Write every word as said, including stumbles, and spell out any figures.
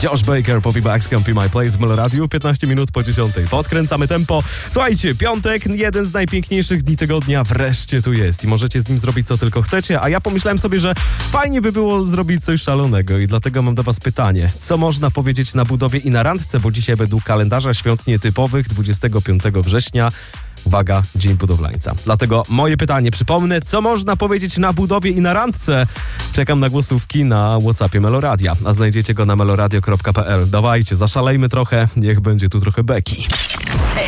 Josh Baker, Poppy Bags, Camp My Place w Meloradiu, piętnaście minut po dziesiątej. Podkręcamy tempo. Słuchajcie, piątek, jeden z najpiękniejszych dni tygodnia wreszcie tu jest i możecie z nim zrobić co tylko chcecie, a ja pomyślałem sobie, że fajnie by było zrobić coś szalonego i dlatego mam do was pytanie. Co można powiedzieć na budowie i na randce, bo dzisiaj według kalendarza świąt nietypowych dwudziestego piątego września uwaga, Dzień Budowlańca. Dlatego moje pytanie, przypomnę, co można powiedzieć na budowie i na randce? Czekam na głosówki na WhatsAppie Meloradia, a znajdziecie go na meloradio kropka p l. Dawajcie, zaszalejmy trochę, niech będzie tu trochę beki.